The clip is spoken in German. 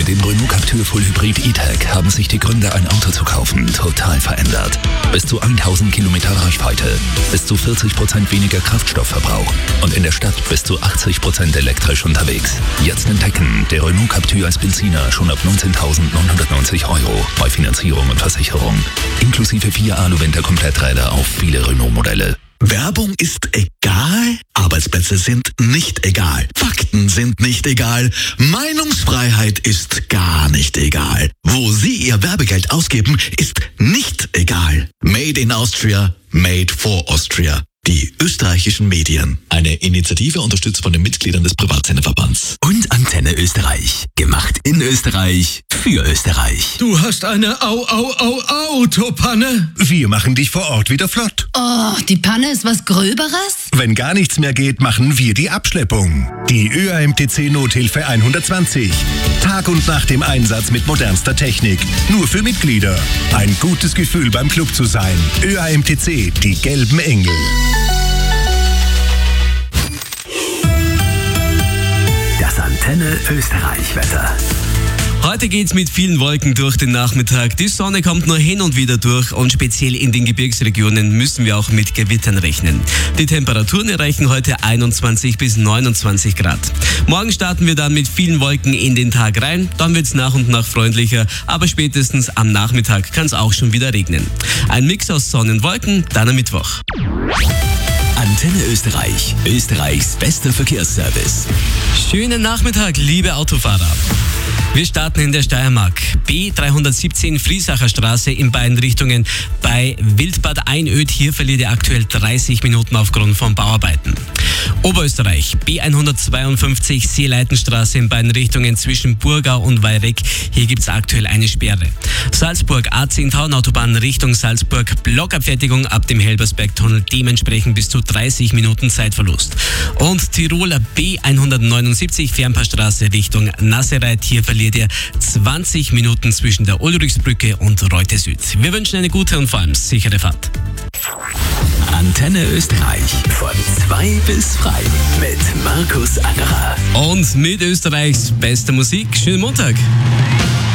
Mit dem Renault Captur Full Hybrid E-Tech haben sich die Gründe, ein Auto zu kaufen, total verändert. Bis zu 1000 Kilometer Reichweite, bis zu 40% weniger Kraftstoffverbrauch und in der Stadt bis zu 80% elektrisch unterwegs. Jetzt entdecken der Renault Captur als Benziner schon ab 19.990 € bei Finanzierung und Versicherung. Inklusive 4 Alu-Winter-Kompletträder auf viele Renault-Modelle. Werbung ist egal, Arbeitsplätze sind nicht egal, Fakten sind nicht egal, Meinungsfreiheit ist gar nicht egal. Wo Sie Ihr Werbegeld ausgeben, ist nicht egal. Made in Austria, made for Austria. Die österreichischen Medien. Eine Initiative unterstützt von den Mitgliedern des Privatsenderverbands. Und Antenne Österreich. Gemacht in Österreich, für Österreich. Du hast eine Autopanne. Wir machen dich vor Ort wieder flott. Oh, die Panne ist was Gröberes? Wenn gar nichts mehr geht, machen wir die Abschleppung. Die ÖAMTC Nothilfe 120. Tag und Nacht im Einsatz mit modernster Technik. Nur für Mitglieder. Ein gutes Gefühl beim Club zu sein. ÖAMTC, die gelben Engel. Das Antenne Österreich Wetter. Heute geht's mit vielen Wolken durch den Nachmittag. Die Sonne kommt nur hin und wieder durch und speziell in den Gebirgsregionen müssen wir auch mit Gewittern rechnen. Die Temperaturen erreichen heute 21 bis 29 Grad. Morgen starten wir dann mit vielen Wolken in den Tag rein, dann wird's nach und nach freundlicher, aber spätestens am Nachmittag kann's auch schon wieder regnen. Ein Mix aus Sonne und Wolken, dann am Mittwoch. Antenne Österreich, Österreichs bester Verkehrsservice. Schönen Nachmittag, liebe Autofahrer. Wir starten in der Steiermark. B317 Friesacher Straße in beiden Richtungen. Bei Wildbad Einöd, hier verliert ihr aktuell 30 Minuten aufgrund von Bauarbeiten. Oberösterreich, B152 Seeleitenstraße in beiden Richtungen zwischen Burgau und Weyreck. Hier gibt es aktuell eine Sperre. Salzburg, A10 Tauenautobahn Richtung Salzburg, Blockabfertigung ab dem Helbersbergtunnel, dementsprechend bis zu 30 Minuten Zeitverlust. Und Tiroler B179 Fernpassstraße Richtung Nassereit, hier verliert ihr 20 Minuten zwischen der Ulrichsbrücke und Reute Süd. Wir wünschen eine gute und vor allem sichere Fahrt. Antenne Österreich von 2 bis frei mit Markus Angerer. Und mit Österreichs bester Musik. Schönen Montag.